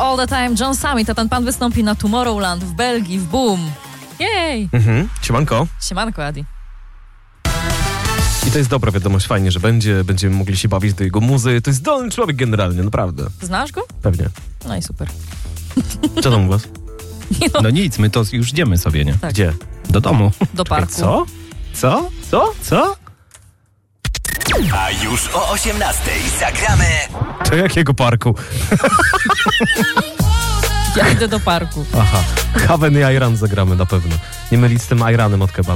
All the Time, John Summit, a ten pan wystąpi na Tomorrowland w Belgii, w Boom. Jej! Siemanko. Siemanko, Adi. I to jest dobra wiadomość, fajnie, że będziemy mogli się bawić do jego muzy. To jest zdolny człowiek generalnie, naprawdę. Znasz go? Pewnie. No i super. Co tam u was? No nic, my to już idziemy sobie, nie? Tak. Gdzie? Do domu. Do parku. Co? Co? Co? Co? A już o 18:00 zagramy. Do jakiego parku? Ja idę do parku. Aha. Haven i Ayran zagramy na pewno. Nie mylić z tym Ayranem od kebabu.